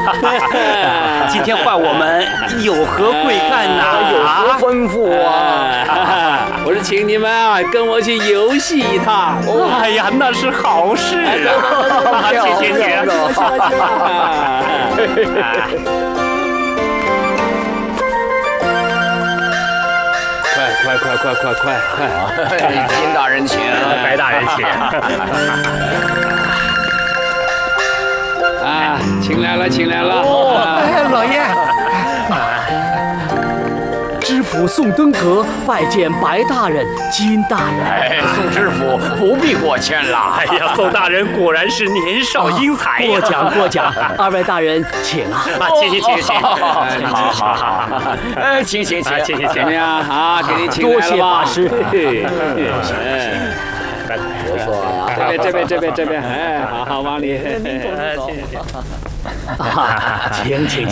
今天换我们有何贵干呐？ 有何吩咐啊？ 我是请你们啊，跟我去游戏一趟。 哎呀，那是好事啊！请。 快！金大人请， 白大人请。 啊，请来了！ 老爷。 知府宋登阁拜见白大人、金大人。 宋知府不必过谦了。 哎呀，宋大人果然是年少英才呀！ 过奖，二位大人请啊！ 请。 好，请。 怎么样啊？给你请来了吧？ 多谢法师。 不错啊。 这边，哎，好，往里。 请。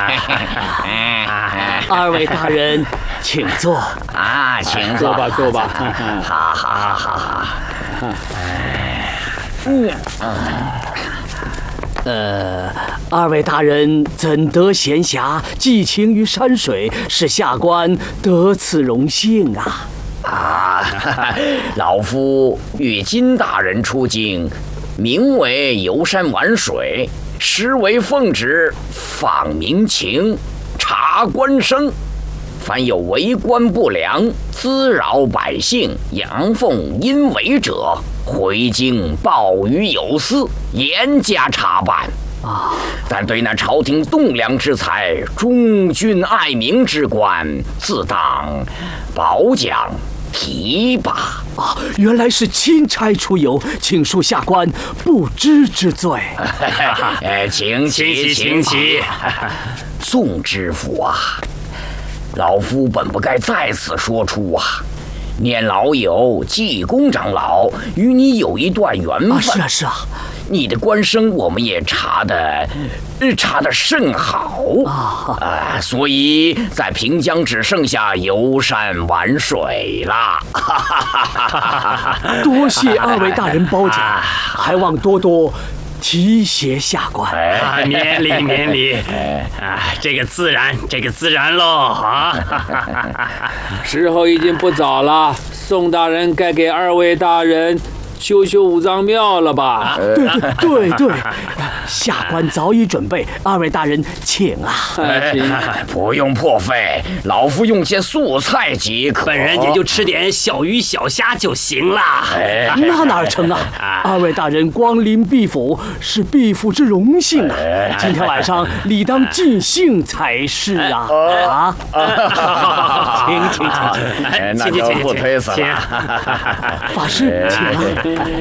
二位大人，请坐啊，请坐吧。 好。 二位大人怎得闲暇，寄情于山水，使下官得此荣幸啊！ 老夫与金大人出京，名为游山玩水，实为奉旨访民情，察官声。凡有为官不良、滋扰百姓、阳奉阴违者，回京报于有司，严加查办。但对那朝廷栋梁之才、忠君爱民之官，自当褒奖提拔。 原来是钦差出游，请恕下官不知之罪。 请起。宋知府啊，老夫本不该在此说出啊。念老友济公长老与你有一段缘分。 是啊。 你的官声我们也查得甚好所以在平江只剩下游山玩水啦。 多谢二位大人褒奖，还望多多提携下官。 免礼。这个自然喽时候已经不早了，宋大人该给二位大人修五脏庙了吧？ 对，下官早已准备，二位大人请啊！ 不用破费，老夫用些素菜即可。 本人也就吃点小鱼小虾就行了。 那哪成啊！二位大人光临毕府，是毕府之荣幸啊！今天晚上理当尽兴才是啊！请， 那就不推辞了。 法师，请啊！